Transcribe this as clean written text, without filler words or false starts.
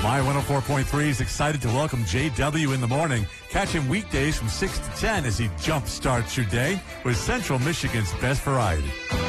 My 104.3 is excited to welcome JW in the morning. Catch him weekdays from 6 to 10 as he jump starts your day with Central Michigan's best variety.